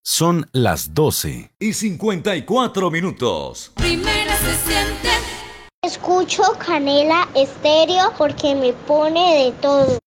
Son las 12:54. Primera se siente. Escucho Canela Estéreo porque me pone de todo.